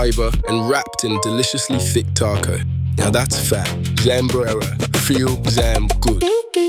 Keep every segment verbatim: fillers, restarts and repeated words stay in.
fibre and wrapped in deliciously thick taco. Now that's fat. Zambrera. Feel Zam good.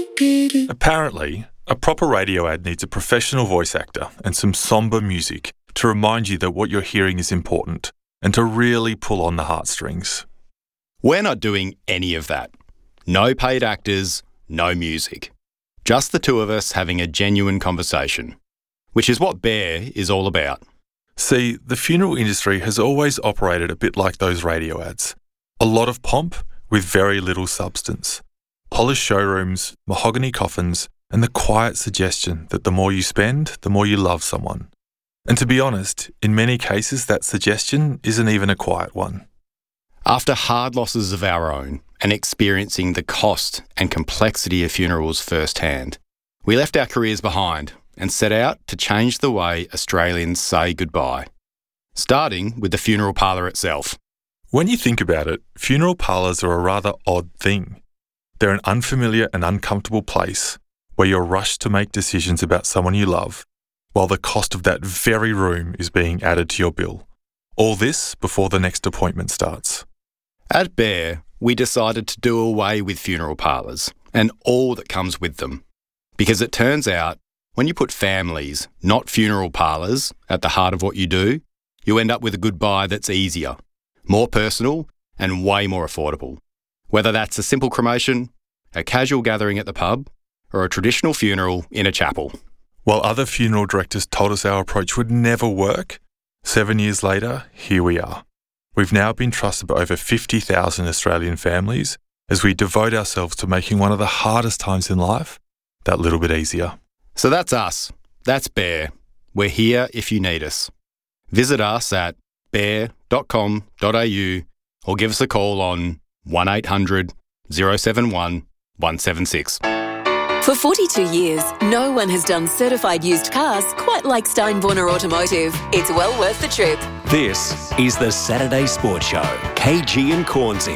Apparently, a proper radio ad needs a professional voice actor and some sombre music to remind you that what you're hearing is important and to really pull on the heartstrings. We're not doing any of that. No paid actors, no music. Just the two of us having a genuine conversation, which is what Bear is all about. See, the funeral industry has always operated a bit like those radio ads. A lot of pomp with very little substance. Polished showrooms, mahogany coffins, and the quiet suggestion that the more you spend, the more you love someone. And to be honest, in many cases that suggestion isn't even a quiet one. After hard losses of our own and experiencing the cost and complexity of funerals firsthand, we left our careers behind and set out to change the way Australians say goodbye, starting with the funeral parlour itself. When you think about it, funeral parlours are a rather odd thing. They're an unfamiliar and uncomfortable place where you're rushed to make decisions about someone you love, while the cost of that very room is being added to your bill. All this before the next appointment starts. At Bear, we decided to do away with funeral parlours and all that comes with them. Because it turns out, when you put families, not funeral parlours, at the heart of what you do, you end up with a goodbye that's easier, more personal and way more affordable. Whether that's a simple cremation, a casual gathering at the pub, or a traditional funeral in a chapel. While other funeral directors told us our approach would never work, seven years later, here we are. We've now been trusted by over fifty thousand Australian families as we devote ourselves to making one of the hardest times in life that little bit easier. So that's us. That's Bear. We're here if you need us. Visit us at bear dot com dot a u or give us a call on one eight hundred, oh seven one, one seven six. For forty-two years, no one has done certified used cars quite like Steinborner Automotive. It's well worth the trip. This is the Saturday Sports Show. K G and Cornsey.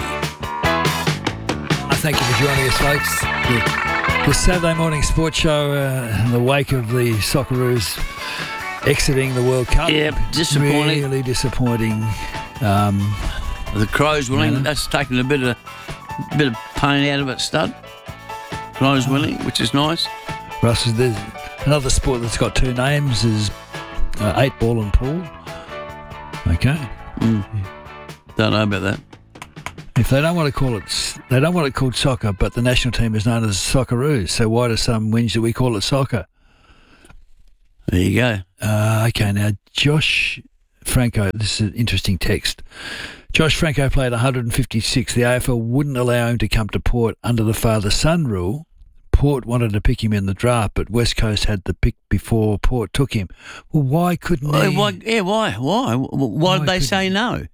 Thank you for joining us, folks. The, the Saturday morning sports show uh, in the wake of the Socceroos exiting the World Cup. Yeah, disappointing. Really disappointing. Um, the Crows winning, yeah. That's taken a bit of bit of pain out of it, stud. Crows winning, which is nice. Russ, there's another sport that's got two names is uh, eight ball and pool. Okay. Mm. Don't know about that. If they don't want to call it, they don't want it called soccer, but the national team is known as Socceroos. So why do some whinge that we call it soccer? There you go. Uh, okay, now Josh Franco, this is an interesting text. Josh Franco played one hundred fifty-six. The A F L wouldn't allow him to come to Port under the father-son rule. Port wanted to pick him in the draft, but West Coast had the pick before Port took him. Well, why couldn't well, he? Why, yeah, why? Why? Why, why did they say no?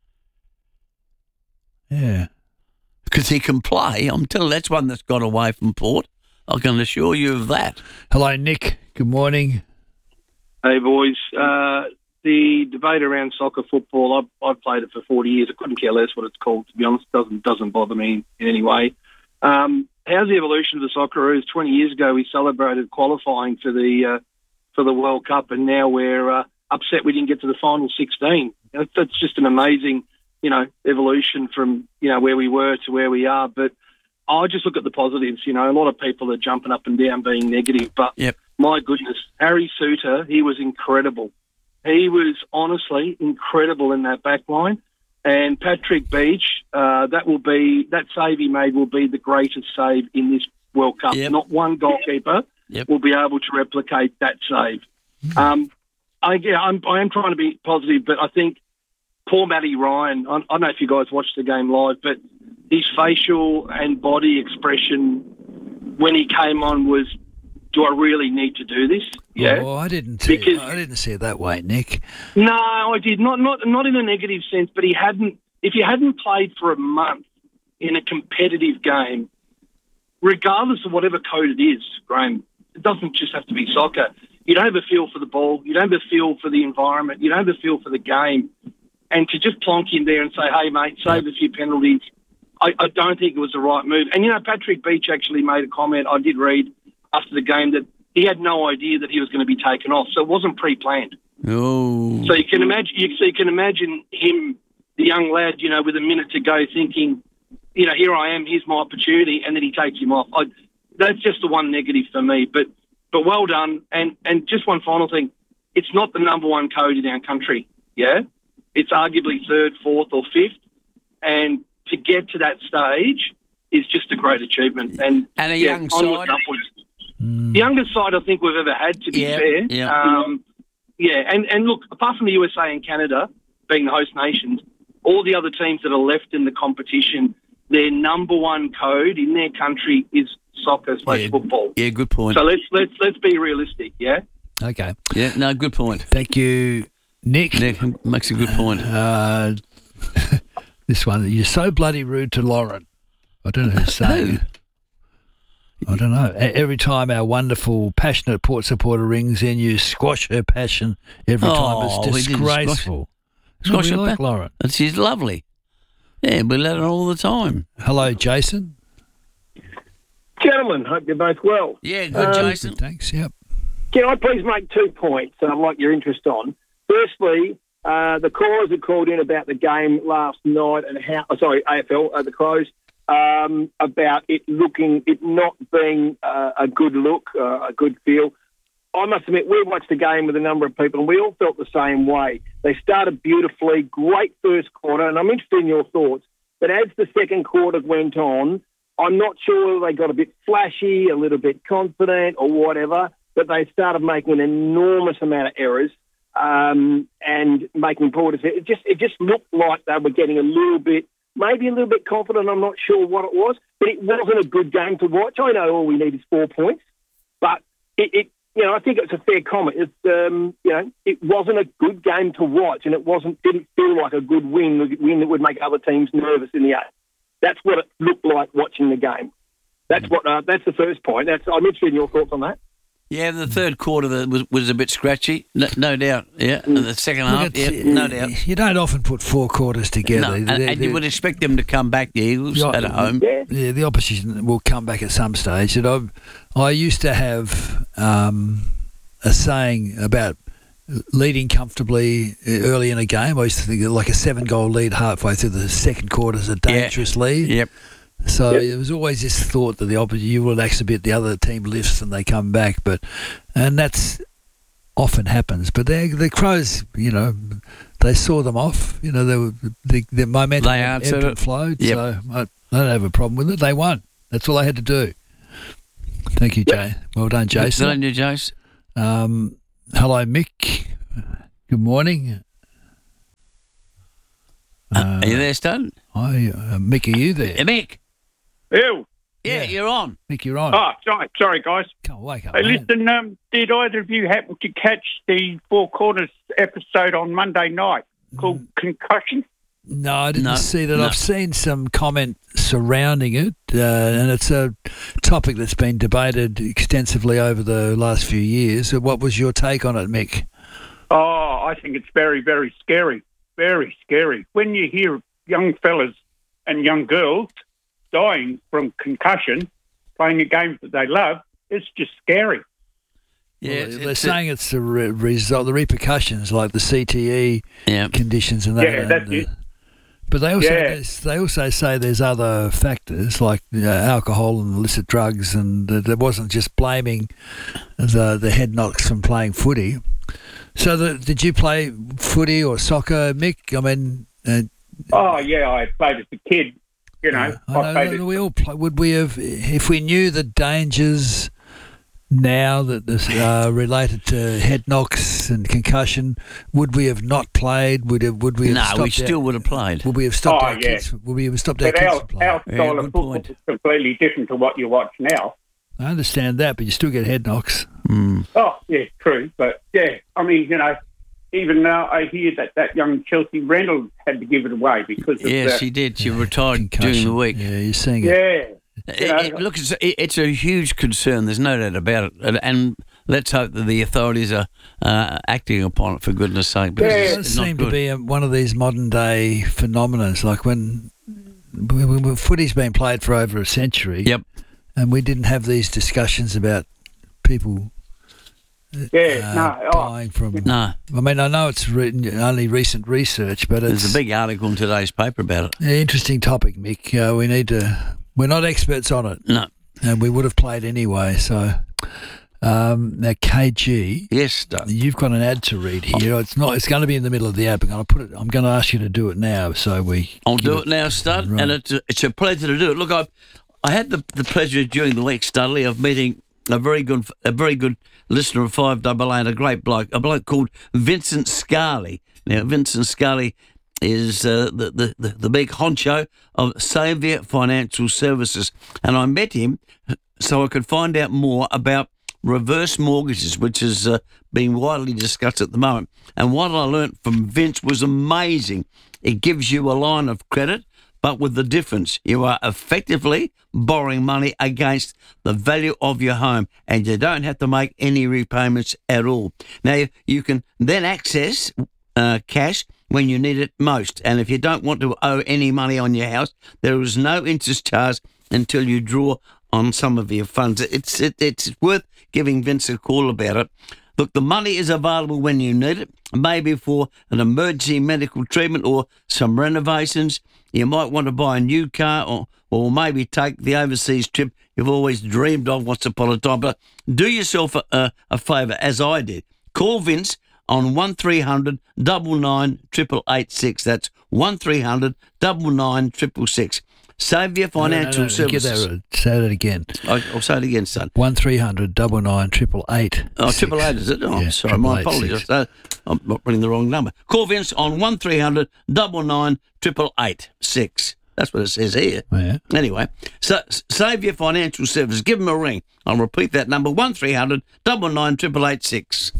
Yeah. Because he can play. I'm telling you, that's one that's got away from Port. I can assure you of that. Hello, Nick. Good morning. Hey, boys. Uh, the debate around soccer, football, I've, I've played it for forty years. I couldn't care less what it's called, to be honest. It doesn't, doesn't bother me in any way. Um, how's the evolution of the Socceroos? twenty years ago, we celebrated qualifying for the uh, for the World Cup, and now we're uh, upset we didn't get to the final sixteen. That's just an amazing, you know, evolution from, you know, where we were to where we are. But I just look at the positives. You know, a lot of people are jumping up and down being negative, but yep. My goodness, Harry Suter, he was incredible. He was honestly incredible in that back line. And Patrick Beach, uh, that will be that save he made will be the greatest save in this World Cup. Yep. Not one goalkeeper yep. will be able to replicate that save. Um, I, yeah, I'm, I am trying to be positive, but I think poor Matty Ryan, I, I don't know if you guys watched the game live, but his facial and body expression when he came on was, do I really need to do this? Yeah, well, I didn't. See, because, I didn't see it that way, Nick. No, I did not. Not not in a negative sense, but he hadn't. If you hadn't played for a month in a competitive game, regardless of whatever code it is, Graham, it doesn't just have to be soccer. You don't have a feel for the ball. You don't have a feel for the environment. You don't have a feel for the game. And to just plonk in there and say, "Hey, mate, save a few penalties," I, I don't think it was the right move. And you know, Patrick Beach actually made a comment. I did read after the game that he had no idea that he was going to be taken off. So it wasn't pre-planned. Oh. So you can imagine, you, so you can imagine him, the young lad, you know, with a minute to go, thinking, you know, here I am, here's my opportunity, and then he takes him off. I, that's just the one negative for me. But but well done. And and just one final thing, it's not the number one code in our country. Yeah, it's arguably third, fourth, or fifth, and to get to that stage is just a great achievement. And And a yeah, young onwards side. and upwards. The youngest side I think we've ever had, to be Yeah, fair. yeah. Um, yeah, and, and look, apart from the U S A and Canada being the host nations, all the other teams that are left in the competition, their number one code in their country is soccer slash Yeah. football. Yeah, good point. So let's let's let's be realistic, yeah. Okay. Yeah, no, good point. Thank you, Nick. Nick makes a good point. Uh, this one, you're so bloody rude to Lauren. I don't know who's saying it. I don't know. E- Every time our wonderful, passionate Port supporter rings in, you squash her passion every time. Oh, we It's didn't squash- disgraceful. squash we her like pa- Lauren. And she's lovely. Yeah, we let her all the time. Hello, Jason. Gentlemen, hope you're both well. Yeah, good, Um, Jason. Thanks. Yep. Can I please make two points that I'd like your interest on? Firstly, uh, the callers had called in about the game last night and how, oh, sorry, A F L, uh, the Crows, um, about it looking, it not being uh, a good look, uh, a good feel. I must admit, we watched the game with a number of people and we all felt the same way. They started beautifully, great first quarter, and I'm interested in your thoughts. But as the second quarter went on, I'm not sure they got a bit flashy, a little bit confident or whatever, but they started making an enormous amount of errors um, and making poor decisions. It just, it just looked like they were getting a little bit, maybe a little bit confident. I'm not sure what it was, but it wasn't a good game to watch. I know all we need is four points, but it, it you know, I think it's a fair comment. It's, um, you know, it wasn't a good game to watch, and it wasn't didn't feel like a good win, win that would make other teams nervous in the eight. That's what it looked like watching the game. That's what. Uh, that's the first point. That's. I'm interested in your thoughts on that. Yeah, the third quarter that was was a bit scratchy, no, no doubt. Yeah, and the second Look, half, it's- yeah, no doubt. You don't often put four quarters together. No, and, They're- and you they're- would expect them to come back, the Eagles, Yeah, at home. Yeah. Yeah, the opposition will come back at some stage. And I, I used to have um, a saying about leading comfortably early in a game. I used to think that like a seven-goal lead halfway through the second quarter is a dangerous lead. Yep. So Yep. there was always this thought that the opposite, you relax a bit, the other team lifts and they come back. But and that's often happens. But they, the Crows, you know, they saw them off. You know, they were, the, the momentum They ebbed answered and it. flowed. Yep. So I, I don't have a problem with it. They won. That's all they had to do. Thank you, Jay. Well done, Jason. Well done, you, Jace. Um, hello, Mick. Good morning. Uh, are you there, Stud? Hi, uh, Mick, are you there? Yeah, Mick. Ew. Yeah, Yeah. you're on. Mick, you're on. Oh, sorry, sorry, guys. Come on, wake up, Hey, mate. listen, um, did either of you happen to catch the Four Corners episode on Monday night called Concussion? No, I didn't No, see that. no. I've seen some comment surrounding it, uh, and it's a topic that's been debated extensively over the last few years. So what was your take on it, Mick? Oh, I think it's very, very scary. Very scary. When you hear young fellas and young girls dying from concussion, playing a game that they love, it's just scary. Yeah, Well, it's- they're it's- saying it's the re- result, the repercussions, like the C T E Yeah. conditions and that. Yeah, and that's the- it. But they also Yeah. there's- they also say there's other factors like you know, alcohol and illicit drugs, and that it wasn't just blaming the the head knocks from playing footy. So, the, did you play footy or soccer, Mick? I mean, uh, Oh, yeah, I played as a kid. You know, I I know played that it. we all play, would we have if we knew the dangers now that this uh, related to head knocks and concussion? Would we have not played? Would have, would we have No, stopped we our- still would have played. Would we have stopped Oh, our yeah. kids? Would we have stopped our But kids our, from playing? our Yeah, style good of football point. is completely different to what you watch now. I understand that, but you still get head knocks. Mm. Oh, yeah, true. But, yeah, I mean, you know, even now I hear that that young Chelsea Reynolds had to give it away because of Yeah, the... she did. She retired during Concussion. the week. Yeah, you're seeing it. Yeah. It- You know, it- look, it's a, it's a huge concern. There's no doubt about it. And, and let's hope that the authorities are uh, acting upon it, for goodness sake. Because Yeah. It it's, does it's not seem good. to be a, one of these modern day phenomena. Like when, when, when footy's been played for over a century, Yep. and we didn't have these discussions about people Yeah, uh, no, oh, dying from. No. I mean, I know it's written, only recent research, but it's There's a big article in today's paper about it. an interesting topic, Mick. Uh, we need to. We're not experts on it, No. and we would have played anyway. So, um, now K G, Yes, Doug. you've got an ad to read here. It's not. It's going to be in the middle of the ad. I'm going to put it. I'm going to ask you to do it now. So we. I'll give do it now, Stud, Right. and it's a, it's a pleasure to do it. Look, I I had the, the pleasure during the week, Studley, of meeting a very good a very good listener of five double A and a great bloke, a bloke called Vincent Scarley. Now, Vincent Scarley is uh, the, the, the, the big honcho of Saviour Financial Services, and I met him so I could find out more about reverse mortgages, which is uh, being widely discussed at the moment. And what I learnt from Vince was amazing. It gives you a line of credit, but with the difference, you are effectively borrowing money against the value of your home, and you don't have to make any repayments at all. Now, you can then access uh, cash when you need it most, and if you don't want to owe any money on your house, there is no interest charge until you draw on some of your funds. It's it, it's worth giving Vince a call about it. Look, the money is available when you need it, maybe for an emergency medical treatment or some renovations. You might want to buy a new car or, or maybe take the overseas trip you've always dreamed of once upon a time. But do yourself a, a, a favour, as I did. Call Vince on one three hundred nine nine eight eight eight six. That's one three hundred nine nine eight eight eight six. Saviour Financial no, no, no, Services. Get that, say that again. I, I'll say it again, son. One three hundred double nine triple eight. Oh, triple eight, is it? Oh, Yeah, sorry, my triple eight apologies. six. Uh, I'm not putting the wrong number. Call Vince on one three hundred nine nine eight eight eight six. That's what it says here. Yeah. Anyway, so Saviour Financial Services. Give them a ring. I'll repeat that number: one three hundred nine nine eight eight eight six.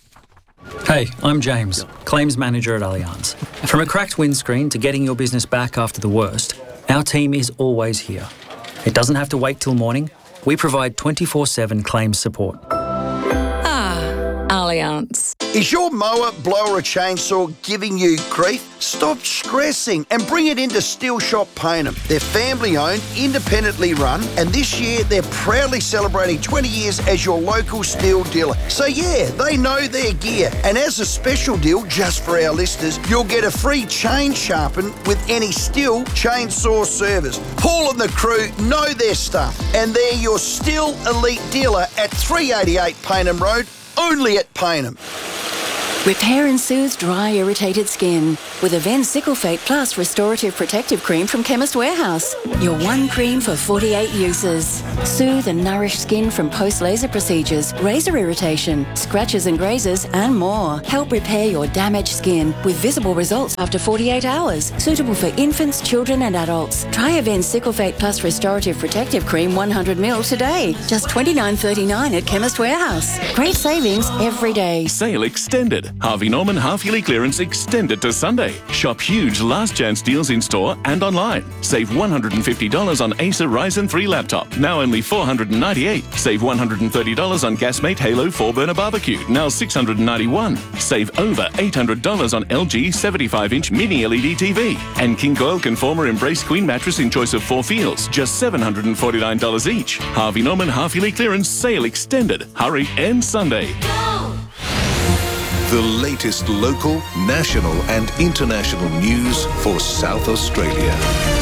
Hey, I'm James, Claims Manager at Allianz. From a cracked windscreen to getting your business back after the worst, our team is always here. It doesn't have to wait till morning. We provide twenty-four seven claims support. Ah, Allianz. Is your mower, blower or chainsaw giving you grief? Stop stressing and bring it into Steel Shop Payneham. They're family owned, independently run, and this year they're proudly celebrating twenty years as your local steel dealer. So yeah, they know their gear. And as a special deal, just for our listeners, you'll get a free chain sharpen with any Steel chainsaw service. Paul and the crew know their stuff, and they're your Steel Elite dealer at three eighty-eight Payneham Road, only at Payneham. Repair and soothe dry, irritated skin with Avène Cyclefate Plus Restorative Protective Cream from Chemist Warehouse. Your one cream for forty-eight uses. Soothe and nourish skin from post-laser procedures, razor irritation, scratches and grazes, and more. Help repair your damaged skin with visible results after forty-eight hours. Suitable for infants, children, and adults. Try Avène Cyclefate Plus Restorative Protective Cream one hundred milliliters today. Just twenty-nine thirty-nine at Chemist Warehouse. Great savings every day. Sale extended. Harvey Norman half-yearly clearance extended to Sunday. Shop huge last chance deals in store and online. Save one hundred fifty dollars on Acer Ryzen three laptop, now only four hundred ninety-eight dollars. Save one hundred thirty dollars on Gasmate Halo four burner barbecue, now six hundred ninety-one dollars. Save over eight hundred dollars on L G seventy-five inch mini L E D T V. And King Coil Conformer Embrace Queen mattress in choice of four feels, just seven hundred forty-nine dollars each. Harvey Norman half-yearly clearance sale extended. Hurry, ends Sunday. The latest local, national and international news for South Australia.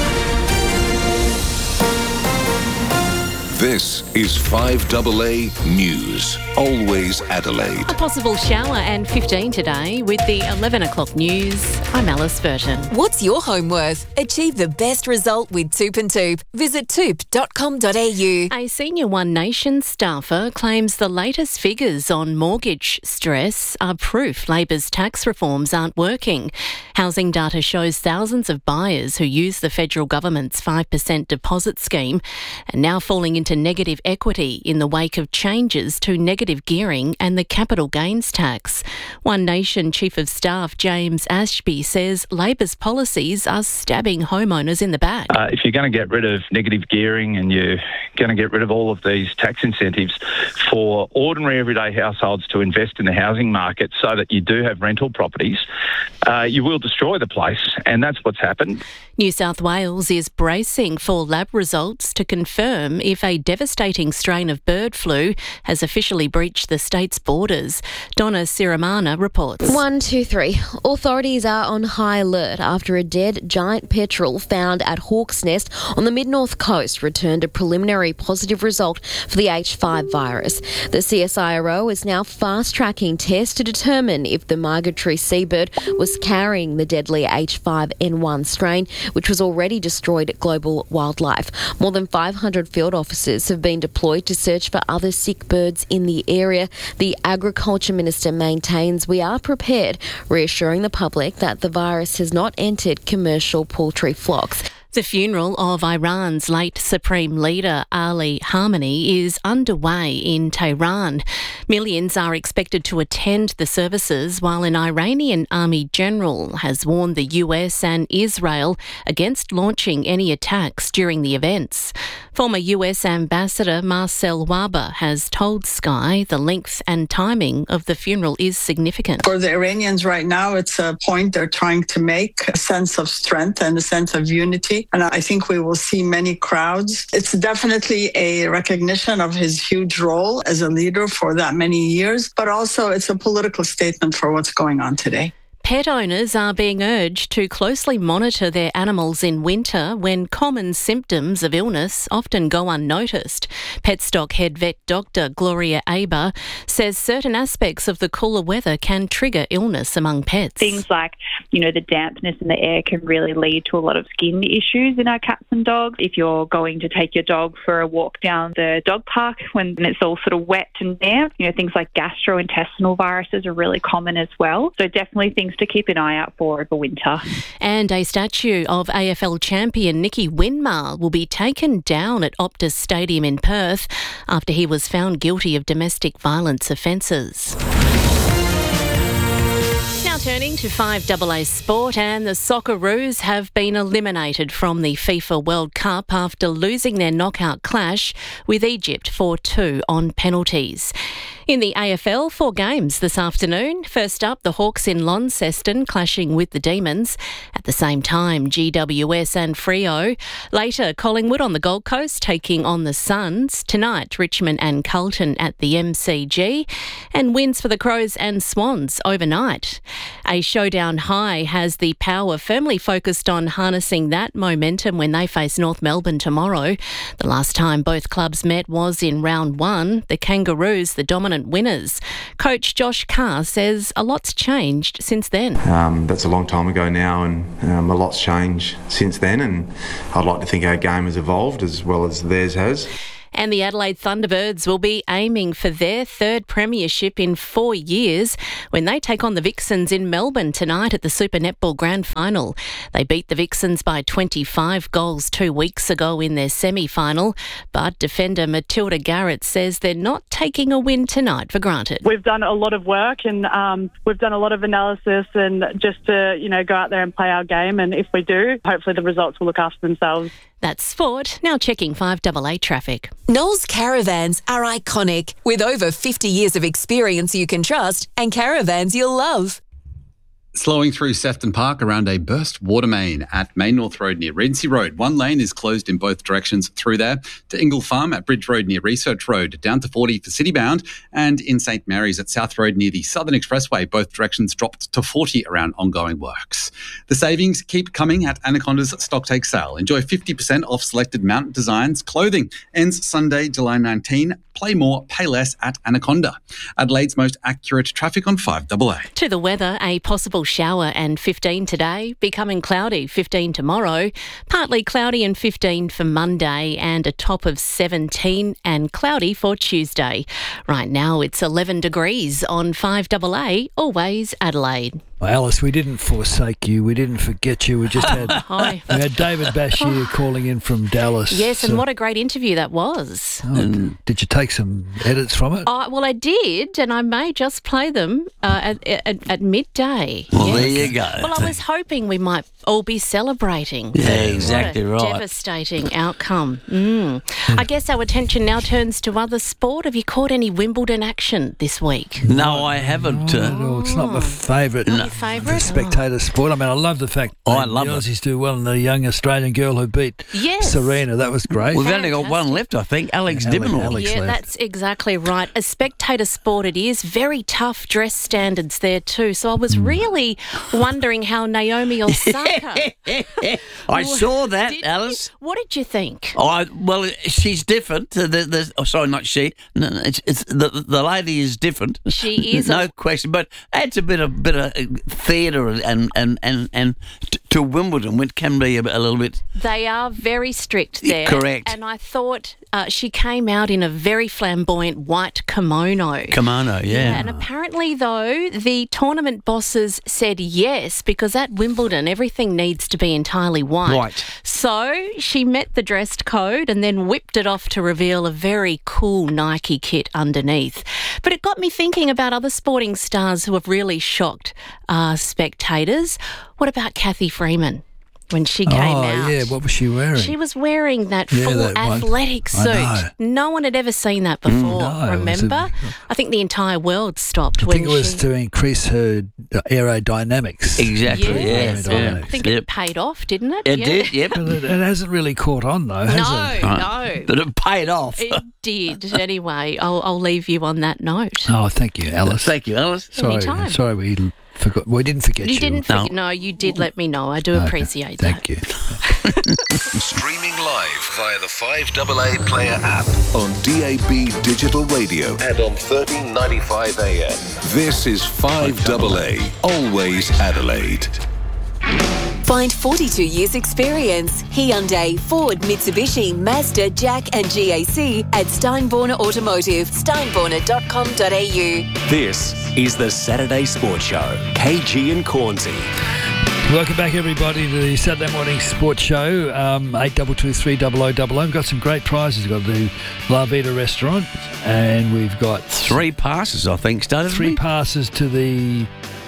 This is five double A News, always Adelaide. A possible shower and fifteen today with the eleven o'clock news. I'm Alice Burton. What's your home worth? Achieve the best result with Toop and Toop. Visit toop dot com dot a u. A senior One Nation staffer claims the latest figures on mortgage stress are proof Labor's tax reforms aren't working. Housing data shows thousands of buyers who use the federal government's five percent deposit scheme are now falling into negative equity in the wake of changes to negative gearing and the capital gains tax. One Nation Chief of Staff James Ashby says Labor's policies are stabbing homeowners in the back. Uh, if you're going to get rid of negative gearing and you're going to get rid of all of these tax incentives for ordinary everyday households to invest in the housing market so that you do have rental properties, uh, you will destroy the place, and that's what's happened. New South Wales is bracing for lab results to confirm if a a devastating strain of bird flu has officially breached the state's borders. Donna Siramana reports. One, two, three. Authorities are on high alert after a dead giant petrel found at Hawk's Nest on the mid-north coast returned a preliminary positive result for the H five virus. The C S I R O is now fast-tracking tests to determine if the migratory seabird was carrying the deadly H five N one strain, which was already destroyed global wildlife. More than five hundred field officers have been deployed to search for other sick birds in the area. The Agriculture Minister maintains we are prepared, reassuring the public that the virus has not entered commercial poultry flocks. The funeral of Iran's late Supreme Leader Ali Khamenei is underway in Tehran. Millions are expected to attend the services, while an Iranian army general has warned the U S and Israel against launching any attacks during the events. Former U S Ambassador Marcel Waber has told Sky the length and timing of the funeral is significant. For the Iranians right now, it's a point they're trying to make, a sense of strength and a sense of unity. And I think we will see many crowds. It's definitely a recognition of his huge role as a leader for that many years, but also it's a political statement for what's going on today. Pet owners are being urged to closely monitor their animals in winter when common symptoms of illness often go unnoticed. Petstock head vet Doctor Gloria Aber says certain aspects of the cooler weather can trigger illness among pets. Things like, you know, the dampness in the air can really lead to a lot of skin issues in our cats and dogs. If you're going to take your dog for a walk down the dog park when it's all sort of wet and damp, you know, things like gastrointestinal viruses are really common as well. So definitely things to keep an eye out for over winter. And a statue of A F L champion Nicky Winmar will be taken down at Optus Stadium in Perth after he was found guilty of domestic violence offences. Now turning to five A A sport, and the Socceroos have been eliminated from the FIFA World Cup after losing their knockout clash with Egypt four two on penalties. In the A F L, four games this afternoon. First up, the Hawks in Launceston clashing with the Demons. At the same time, G W S and Freo. Later, Collingwood on the Gold Coast taking on the Suns. Tonight, Richmond and Carlton at the M C G. And wins for the Crows and Swans overnight. A showdown high has the Power firmly focused on harnessing that momentum when they face North Melbourne tomorrow. The last time both clubs met was in round one. The Kangaroos, the dominant winners. Coach Josh Carr says a lot's changed since then. Um, that's a long time ago now, and um, a lot's changed since then, and I'd like to think our game has evolved as well as theirs has. And the Adelaide Thunderbirds will be aiming for their third premiership in four years when they take on the Vixens in Melbourne tonight at the Super Netball Grand Final. They beat the Vixens by twenty-five goals two weeks ago in their semi-final, but defender Matilda Garrett says they're not taking a win tonight for granted. We've done a lot of work and um, we've done a lot of analysis, and just to, you know, go out there and play our game, and if we do, hopefully the results will look after themselves. That's sport. Now checking five A A traffic. Knowles Caravans are iconic, with over fifty years of experience you can trust and caravans you'll love. Slowing through Sefton Park around a burst water main at Main North Road near Regency Road. One lane is closed in both directions through there. To Ingle Farm at Bridge Road near Research Road, down to forty for Citybound, and in St Mary's at South Road near the Southern Expressway, both directions dropped to forty around ongoing works. The savings keep coming at Anaconda's Stocktake sale. Enjoy fifty percent off selected Mountain Designs clothing. Ends Sunday, July nineteenth. Play more, pay less at Anaconda. Adelaide's most accurate traffic on five A A. To the weather, a possible shower and fifteen today, becoming cloudy, fifteen tomorrow, partly cloudy and fifteen for Monday, and a top of seventeen and cloudy for Tuesday. Right now it's eleven degrees on five A A, always Adelaide. Well, Alice, we didn't forsake you. We didn't forget you. We just had Hi. we had David Bashir calling in from Dallas. Yes, and So- what a great interview that was. Oh, did you take some edits from it? Oh, well, I did, and I may just play them uh, at, at, at midday. Well, Yes. there you go. Well, I was hoping we might all be celebrating. Yeah, exactly What a right. Devastating outcome. Mm. I guess our attention now turns to other sport. Have you caught any Wimbledon action this week? No, I haven't. Uh, No, it's not my favourite. No. your favourite? Spectator sport. I mean, I love the fact Oh, that I love the it. Aussies do well, and the young Australian girl who beat Yes. Serena. That was great. We've only got one left, I think. Alex Alex- Dimmonor. Alex Yeah, left. that's exactly right. A spectator sport it is. Very tough dress standards there too. So I was Hmm. really wondering how Naomi Osaka... I saw that, Did Alice. What did you think? Oh, I, well, she's different. The, the, oh, sorry, not she. No, no, it's, it's the the lady is different. She is no a- question. But adds a bit of bit of theatre and and and and t- to Wimbledon, which can be a, a little bit. They are very strict there. Correct. And I thought uh, she came out in a very flamboyant white kimono. Kimono, yeah. And apparently, though, the tournament bosses said yes, because at Wimbledon, everything needs to be entirely white. White. So she met the dressed code and then whipped it off to reveal a very cool Nike kit underneath. But it got me thinking about other sporting stars who have really shocked uh, spectators. What about Kathy Freeman? When she came oh, out. yeah. What was she wearing? She was wearing that Yeah, full that one. athletic I suit. know. No one had ever seen that before, no, it was a- remember? I think the entire world stopped I when think it was she... to increase her aerodynamics. Exactly, Yes, yeah. well, yeah. I think Yep. it paid off, didn't it? It Yeah. did, yep. But it, it hasn't really caught on, though, has No, it? no. But it paid off. It did. Anyway, I'll, I'll leave you on that note. Oh, thank you, Alice. Thank you, Alice. Sorry, Anytime. sorry we forgot. We didn't forget you. You didn't forget. No. you did let me know. I do Okay, appreciate Thank that. you. Streaming live via the five A A Player app on D A B Digital Radio and on thirteen ninety-five A M. This is five A A, always Adelaide. Find forty-two years experience. Hyundai, Ford, Mitsubishi, Mazda, Jack and G A C at Steinborner Automotive. steinborner dot com dot a u. This is the Saturday Sports Show. K G and Cornsey. Welcome back, everybody, to the Saturday morning sports show. Um, eight two two three double oh double oh. We've got some great prizes. We've got the La Vida restaurant, and we've got Three passes, I think, started. three passes to the.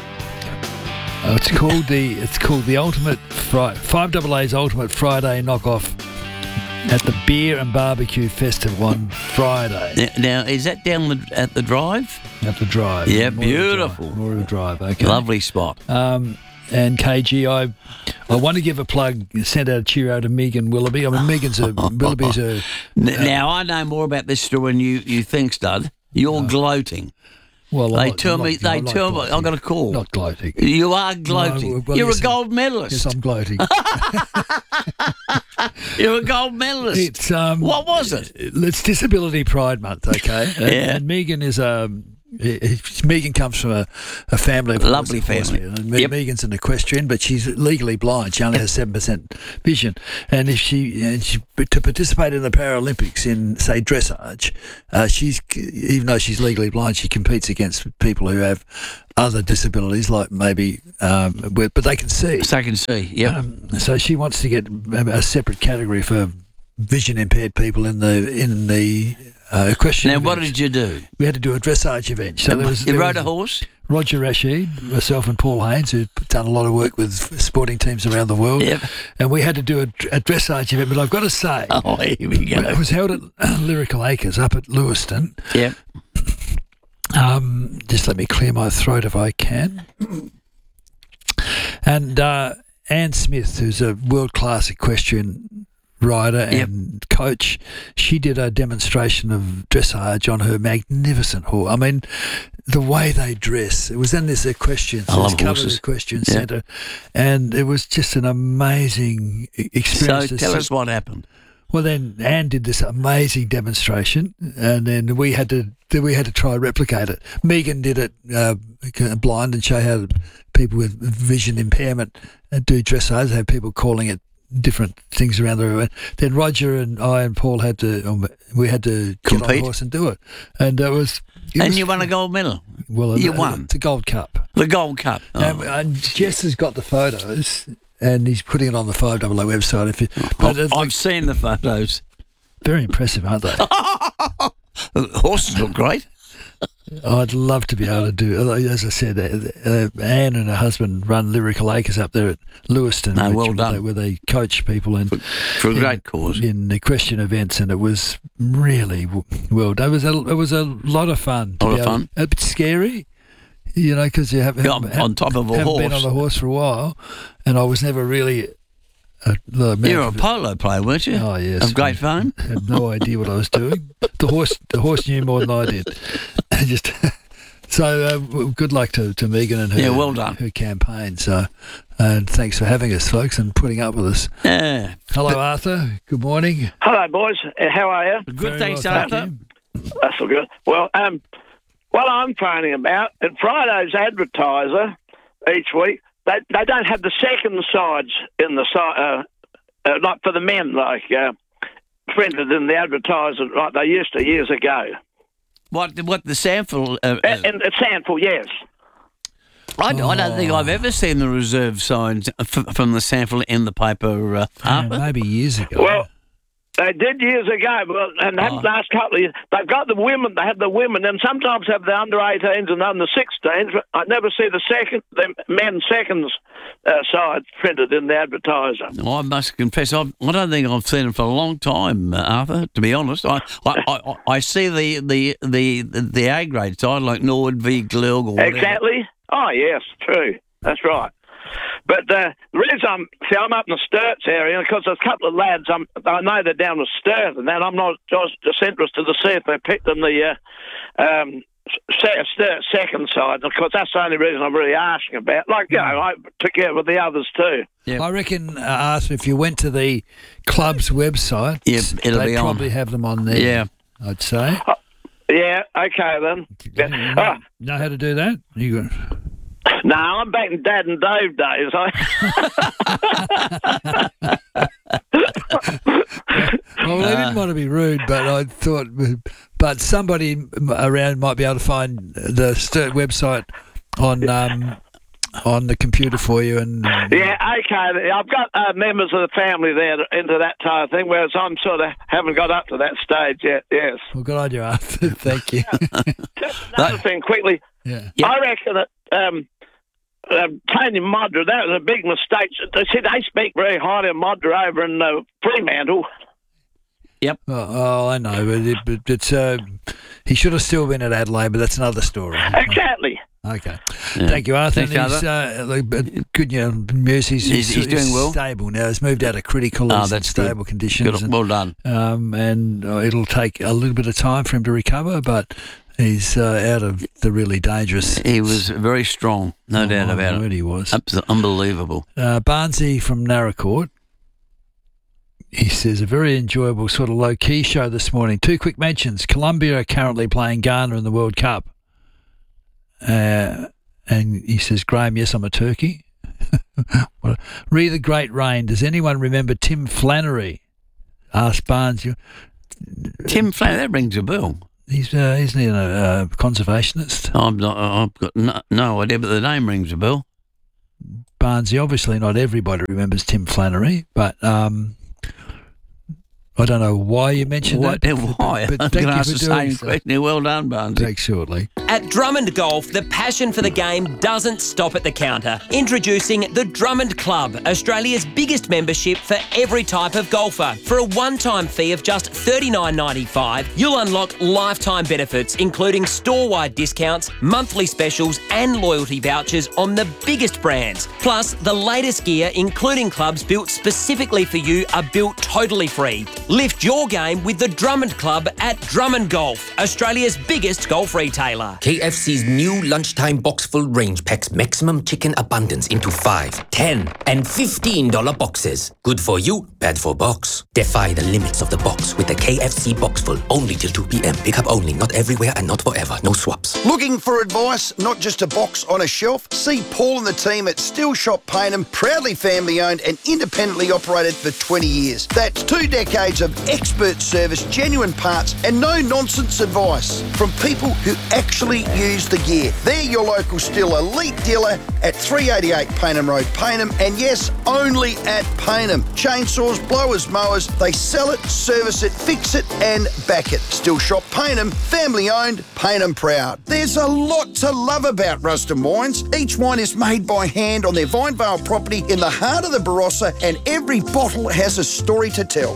Oh, it's called the. It's called the Ultimate Friday. Five Double A's Ultimate Friday Knockoff at the Beer and Barbecue Festival on Friday Now, now, is that down the, at the drive? at the Drive. Yeah, Moora beautiful. Drive, Moora Drive. Okay. Lovely spot. Um, and K G, I, I want to give a plug, send out a cheerio to Megan Willoughby. I mean, Megan's a, Willoughby's a... N- now, I know more about this story than you, you think, Stud. You're gloating. Well, They I'm not- tell I'm me, not- they I'm not tell me, gloating. I've got a call. Not gloating. You are gloating. No, well, You're yes, a gold medalist. Yes, I'm gloating. You're a gold medalist. It's um, what was it? It's Disability Pride Month, okay? And, Yeah. and Megan is um, it- it- Megan comes from a, a family of Lovely horse- family. horsemen. And Me- Yep. Megan's an equestrian, but she's legally blind. She only has seven percent vision. And if she, and she to participate in the Paralympics in say dressage, uh, she's even though she's legally blind, she competes against people who have other disabilities, like maybe, um, where- but they can see. So I can see. Yep. Um, so she wants to get a separate category for vision impaired people in the in the uh, equestrian. Now, what events. did you do? We had to do a dressage event. So there was, you there rode was a horse? Roger Rashid, myself, and Paul Haynes, who've done a lot of work with sporting teams around the world. Yep. And we had to do a, a dressage event. But I've got to say, Oh, here we go. it was held at Lyrical Acres up at Lewiston. Yep. Um, just let me clear my throat if I can. And uh, Anne Smith, who's a world-class equestrian rider and coach, she did a demonstration of dressage on her magnificent horse. I mean, the way they dress. It was in this equestrian, I love this covered horses. equestrian Yeah. centre, and it was just an amazing e- experience. So to tell see- us what happened. well, then Anne did this amazing demonstration, and then we had to then we had to try and replicate it. Megan did it uh, blind and show how people with vision impairment uh, do dressage. They have people calling it different things around the room. Then Roger and I and Paul had to um, we had to get on the Compete. horse and do it, and it was. It And was you won a gold medal. well, you uh, won. the Gold Cup. The Gold Cup. Oh. And, and Jess has got the photos, and he's putting it on the five double O website. If you, but I've, it's I've seen the photos. very impressive, aren't they? The horses look great. I'd love to be able to do, as I said, uh, uh, Anne and her husband run Lyrical Acres up there at Lewiston, No, which- well where, done. they, where they coach people and For a in- great cause. in equestrian events, and it was really w- well done. It was a, it was a lot of fun. to Lot be of able- fun. A bit scary. You know, because you haven't, Yeah, I'm haven't, on top of a haven't been horse. on the horse for a while, and I was never really. A, the You were a polo player, weren't you? Oh yes, Of great fame. Had no idea what I was doing. The horse, the horse knew more than I did. Just so uh, w- good luck to, to Megan and her. Yeah, well done. Her campaign. So, and thanks for having us, folks, and putting up with us. Yeah. Hello, Arthur. Good morning. Hello, boys. Uh, how are you? Good, Very thanks, well, thank Arthur. That's all good. Well, um, what I'm phoning about, in Friday's Advertiser each week, they they don't have the second sides in the side, uh, uh, like for the men, like uh, printed in the Advertiser like they used to years ago. What what the sample? Uh, Uh, in the sample, yes. I, don't- I don't think I've ever seen the reserve signs f- from the sample in the paper. Uh, Yeah, Arthur. maybe years ago. Well, they did years ago, but and the Oh. last couple of years, they've got the women. They have the women, and sometimes have the under eighteens and under sixteens. But I never see the second, the men's seconds uh, side printed in the Advertiser. Well, I must confess, I've, I don't think I've seen it for a long time, uh, Arthur. To be honest, I I, I, I see the the the the A grade side like Norwood v Glilg or whatever. Exactly. Oh yes, true. That's right. But uh, the reason I'm see, I'm up in the Sturts area because there's a couple of lads. I'm, I know they're down the Sturt, and then I'm not just, just interested to see if they picked them the uh, um, se- Sturt second side, because that's the only reason I'm really asking about. Like you know, I together with the others too. I reckon, uh, Arthur, if you went to the club's website, Yeah, it'll they'd be on. probably have them on there. Yeah. I'd say. Yeah. Okay then. Yeah. Oh, Know how to do that? You got. no, I'm back in Dad and Dave days. I... Well, I didn't want to be rude, but I thought, but somebody around might be able to find the Sturt website on um, on the computer for you. And Yeah, okay. I've got uh, members of the family there into that type of thing, whereas I'm sort of haven't got up to that stage yet. Yes. well, good on you, Arthur. Thank you. Another thing, quickly. Yeah. I reckon that um, uh, Tony Modra, that was a big mistake. They said they speak very highly of Modra over in uh, Fremantle. Yep. Oh, oh, I know, but, it, but it's uh, he should have still been at Adelaide, but that's another story. Exactly. Okay. Yeah. Thank you, Arthur. Thanks, And he's, Arthur. uh, like, but good news. He's, He's- he's doing well. Stable now. He's moved out of critical. Oh, He's in that's good. stable conditions. Good. and- Well done. Um, and uh, it'll take a little bit of time for him to recover, but he's uh, out of the really dangerous. He was very strong, no Oh, doubt my about word, it. he was. Abs- unbelievable. Uh, Barnsey from Narracourt. He says, a very enjoyable sort of low-key show this morning. Two quick mentions. Colombia are currently playing Ghana in the World Cup. Uh, and he says, Graham, yes, I'm a turkey. Well, re the Great Rain. Does anyone remember Tim Flannery? Asked Barnes. You- Tim Flannery, that rings a bell. He's, uh, isn't he a uh, conservationist? I'm not, I've got no, no idea, but the name rings a bell. Barnesy, obviously not everybody remembers Tim Flannery, but um, I don't know why you mentioned What, that. why? But, I'm but thank going to you ask for the doing same so. question. Well done, Barnes. Thanks shortly. At Drummond Golf, the passion for the game doesn't stop at the counter. Introducing the Drummond Club, Australia's biggest membership for every type of golfer. For a one-time fee of just thirty-nine ninety-five, you'll unlock lifetime benefits, including store-wide discounts, monthly specials, and loyalty vouchers on the biggest brands. Plus, the latest gear, including clubs built specifically for you, are built totally free. Lift your game with the Drummond Club at Drummond Golf, Australia's biggest golf retailer. K F C's new lunchtime box full range packs maximum chicken abundance into five, ten, and fifteen dollar boxes. Good for you, bad for box. Defy the limits of the box with the K F C box full. Only till two p.m. Pickup only, not everywhere and not forever. No swaps. Looking for advice, not just a box on a shelf? See Paul and the team at Steel Shop Payneham, proudly family owned and independently operated for twenty years. That's two decades of expert service, genuine parts, and no nonsense advice from people who actually use the gear. They're your local Steel Elite dealer at three eighty-eight Payneham Road, Payneham, and yes, only at Payneham. Chainsaws, blowers, mowers, they sell it, service it, fix it, and back it. Steel Shop Payneham, family owned, Payneham proud. There's a lot to love about Ruston Wines. Each wine is made by hand on their Vinevale property in the heart of the Barossa, and every bottle has a story to tell. Like the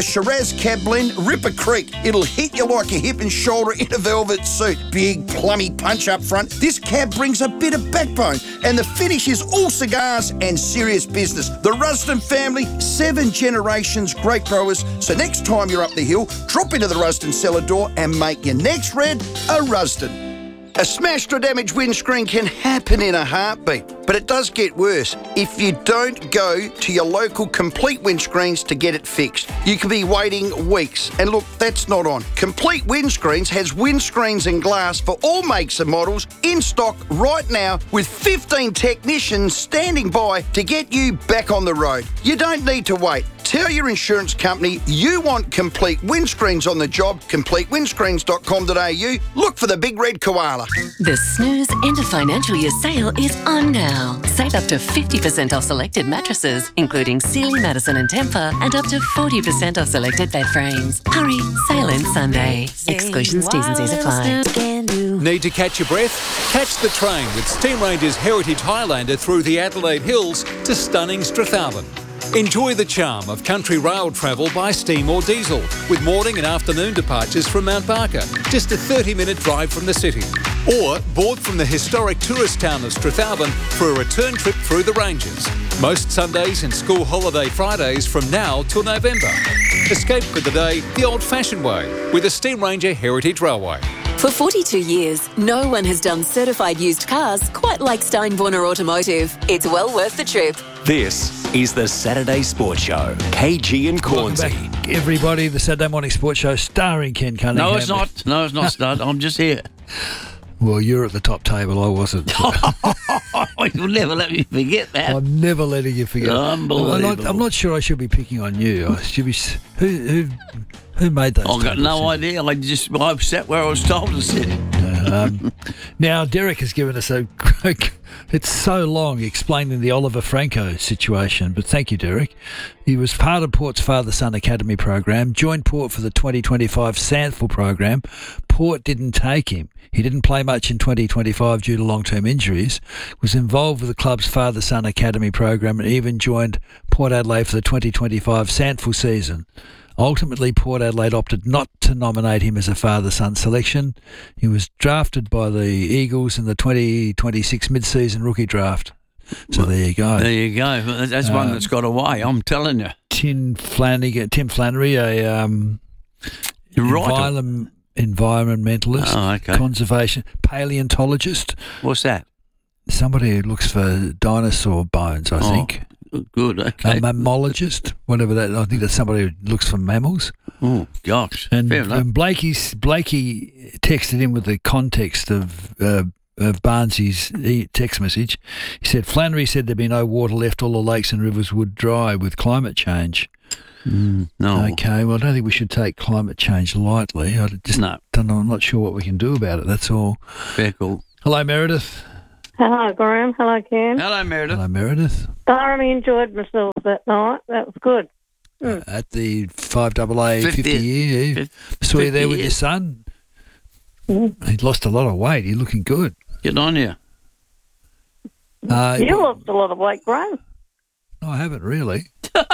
Shiraz Cab Blend Ripper Creek. It'll hit you like a hip and shoulder in a velvet suit. Big, plummy punch up front. This cab brings a bit of backbone, and the finish is all cigars and serious business. The Rusden family, seven generations, great growers. So next time you're up the hill, drop into the Rusden cellar door and make your next red a Rusden. A smashed or damaged windscreen can happen in a heartbeat, but it does get worse if you don't go to your local Complete Windscreens to get it fixed. You could be waiting weeks, and look, that's not on. Complete Windscreens has windscreens and glass for all makes and models in stock right now with fifteen technicians standing by to get you back on the road. You don't need to wait. Tell your insurance company you want Complete Windscreens on the job, complete windscreens dot com dot a u. Look for the big red koala. The Snooze End of Financial Year sale is on now. Save up to fifty percent off selected mattresses, including Sealy, Madison and Tempur, and up to forty percent off selected bed frames. Hurry, sale ends Sunday. Exclusions, T's and C's apply. Need to catch your breath? Catch the train with Steam Ranger's Heritage Highlander through the Adelaide Hills to stunning Strathalbyn. Enjoy the charm of country rail travel by steam or diesel, with morning and afternoon departures from Mount Barker, just a thirty minute drive from the city. Or board from the historic tourist town of Strathalbyn for a return trip through the ranges. Most Sundays and school holiday Fridays from now till November. Escape for the day the old-fashioned way with the Steam Ranger Heritage Railway. For forty-two years, no one has done certified used cars quite like Steinborner Automotive. It's well worth the trip. This is the Saturday Sports Show. K G and Cornsey. Welcome back, everybody. The Saturday Morning Sports Show starring Ken Cunningham. No, it's not. No, it's not, Stud. I'm just here. Well, you're at the top table. I wasn't. You'll never let me forget that. I'm never letting you forget. Unbelievable. I'm not, I'm not sure I should be picking on you. I should be. Who who who made those? I've got no idea. I just I sat where I was told to sit. Um, now, Derek has given us a. It's so long explaining the Oliver Franco situation, but thank you, Derek. He was part of Port's Father-Son Academy program, joined Port for the twenty twenty-five Sandford program. Port didn't take him. He didn't play much in twenty twenty-five due to long-term injuries, was involved with the club's Father-Son Academy program and even joined Port Adelaide for the twenty twenty-five Sandford season. Ultimately, Port Adelaide opted not to nominate him as a father-son selection. He was drafted by the Eagles in the twenty twenty-six mid-season rookie draft. So well, there you go. There you go. That's uh, one that's got away, I'm telling you. Tim Flannery, Tim Flannery a um, environment, environmentalist, oh, okay. conservation, paleontologist. What's that? Somebody who looks for dinosaur bones, I oh. think. Good, okay. A mammologist, whatever that. I think that's somebody who looks for mammals. Oh, gosh. And, Fair enough. and Blakey, Blakey texted in with the context of uh, of Barnsley's text message. He said, Flannery said there'd be no water left, all the lakes and rivers would dry with climate change. Mm, no. Okay, well, I don't think we should take climate change lightly. I just no. don't know, I'm not sure what we can do about it, that's all. Fair cool. Hello, Meredith. Hello, Graham. Hello, Ken. Hello, Meredith. Hello, Meredith. Thoroughly enjoyed myself that night. That was good. Mm. Uh, at the five double A fifty year. fifty, Saw you there with years. your son. Mm. He'd lost a lot of weight. You're looking good. Get on you. Uh, you lost a lot of weight, Graham. No, I haven't really.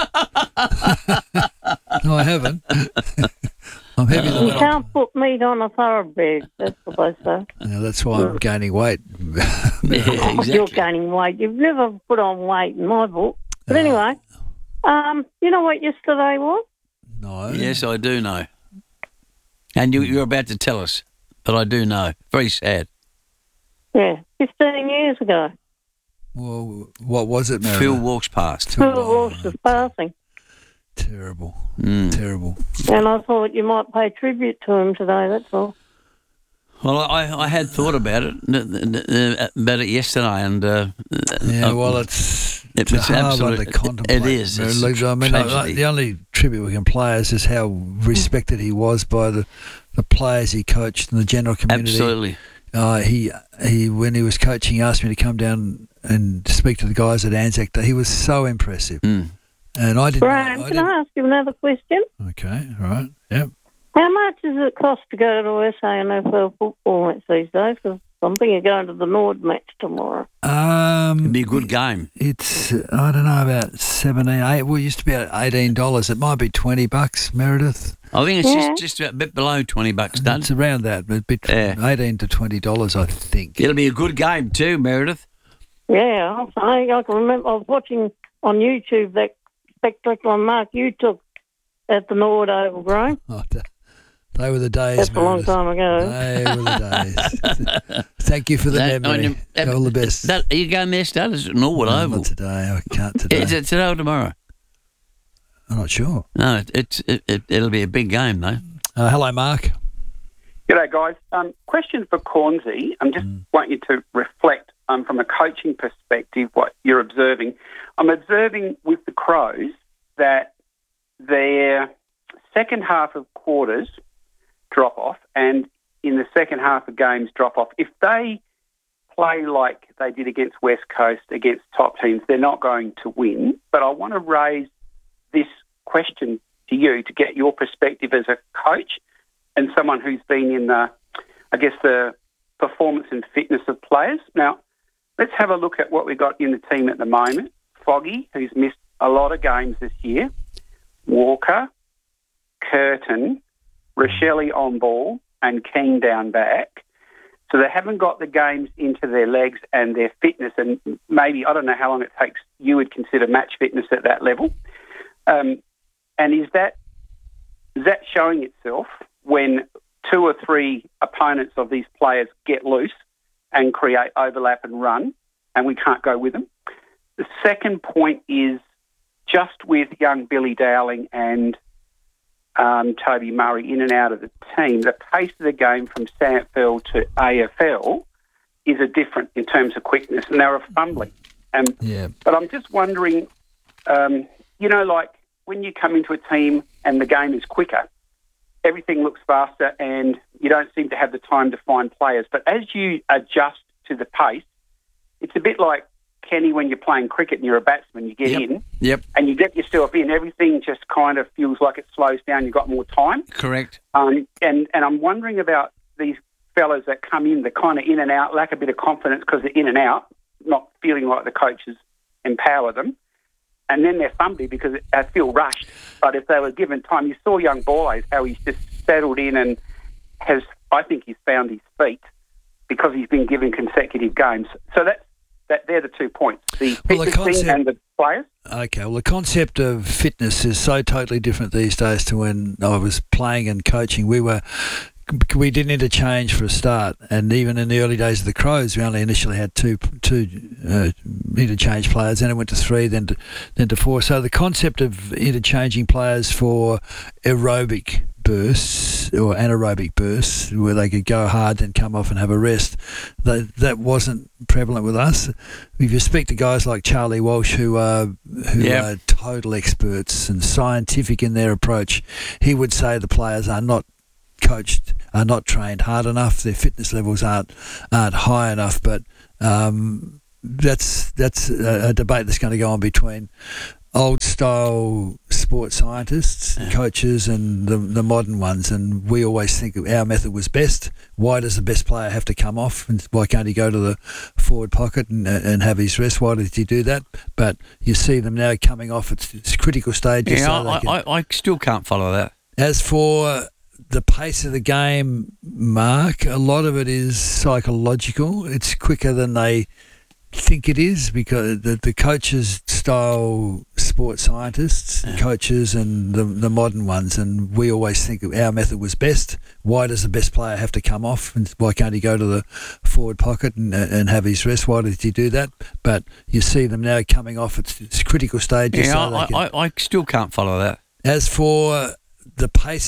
No, I haven't. I'm heavy. You can't put meat on a thoroughbred. That's what they say. Yeah, that's why I'm gaining weight. Yeah, exactly. You're gaining weight. You've never put on weight in my book. But Uh, anyway, um, you know what yesterday was? No. Yes, I do know. And you, you're about to tell us, but I do know. Very sad. Yeah, fifteen years ago. Well, what was it, Meredith? Phil walks past. Phil Walsh was passing. Terrible. Mm. Terrible. And I thought you might pay tribute to him today, that's all. Well, I, I had thought about it about it yesterday, and uh, yeah, uh, well, it's it it's was a hard absolute, one to contemplate. It is. It's I mean, tragedy. the only tribute we can play is just how respected he was by the, the players he coached and the general community. Absolutely. Uh, he he when he was coaching, he asked me to come down and speak to the guys at Anzac Day. He was so impressive. Mm. And I didn't. Brian, I can didn't, I ask you another question? Okay, all right, yep. How much does it cost to go to S A N F L football match these days? Because I'm thinking of going to the Nord match tomorrow. Um, It'd be a good game. It's, uh, I don't know, about seventeen, eight, well, it used to be about eighteen dollars. It might be twenty bucks, Meredith. I think it's Yeah. just, just a bit below twenty bucks, done. It's around that, but a bit Yeah. eighteen to twenty dollars, I think. It'll be a good game too, Meredith. Yeah, I, I can remember. I was watching on YouTube that spectacular mark you took at the Nord Oval Ground. Oh, th- they were the days, That's a long Meredith. time ago. They were the days. Thank you for the That- memory. on your- All the best. That, are you going there, Stud? Is it Norwood No, Oval? not today. I can't today. Is it today or tomorrow? I'm not sure. No, it, it's it, it, it'll be a big game though. Uh, hello, Mark. G'day, guys. Um, question for Cornsey. I just want you to reflect um, from a coaching perspective what you're observing. I'm observing with the Crows that their second half of quarters drop off and in the second half of games drop off. If they play like they did against West Coast, against top teams, they're not going to win. But I want to raise this question to you to get your perspective as a coach and someone who's been in the, I guess, the performance and fitness of players. Now, let's have a look at what we've got in the team at the moment. Foggy, who's missed a lot of games this year. Walker, Curtin, Rochelle on ball, and King down back. So they haven't got the games into their legs and their fitness, and maybe, I don't know how long it takes, you would consider match fitness at that level. Um, and is that is that showing itself when two or three opponents of these players get loose and create overlap and run, and we can't go with them? The second point is just with young Billy Dowling and um, Toby Murray in and out of the team, the pace of the game from S A N F L to A F L is a different in terms of quickness, and they're fumbling. Um, yeah. But I'm just wondering, um, you know, like when you come into a team and the game is quicker, everything looks faster and you don't seem to have the time to find players. But as you adjust to the pace, it's a bit like, Kenny, when you're playing cricket and you're a batsman, you get Yep. in Yep. and you get yourself in. Everything just kind of feels like it slows down. You've got more time. Correct. Um, and, and I'm wondering about these fellas that come in, they're kind of in and out, lack a bit of confidence because they're in and out, not feeling like the coaches empower them. And then they're fumbly because they feel rushed. But if they were given time, you saw young Borlase, how he's just settled in and has, I think he's found his feet because he's been given consecutive games. So that's, that, they're the two points, the Well, the fitness concept- thing and the players. Okay, well, the concept of fitness is so totally different these days to when I was playing and coaching. We were, we didn't interchange for a start, and even in the early days of the Crows, we only initially had two two uh, interchange players. Then it went to three, then to, then to four. So the concept of interchanging players for aerobic bursts or anaerobic bursts, where they could go hard then come off and have a rest, that that wasn't prevalent with us. If you speak to guys like Charlie Walsh, who are who Yep. are total experts and scientific in their approach, he would say the players are not coached, are not trained hard enough. Their fitness levels aren't aren't high enough. But um, that's that's a, a debate that's going to go on between old style sports scientists, and coaches, and the the modern ones. And we always think our method was best. Why does the best player have to come off? And why can't he go to the forward pocket and and have his rest? Why did he do that? But you see them now coming off at s- critical stages. Yeah, so they I, can- I, I still can't follow that. as for the pace of the game, Mark, a lot of it is psychological. It's quicker than they think it is because the, the coaches style sports scientists, coaches and the, the modern ones, and we always think our method was best. Why does the best player have to come off? And why can't he go to the forward pocket and, and have his rest? Why did he do that? But you see them now coming off at s- critical stages. Yeah, so they I, can- I, I still can't follow that. as for the pace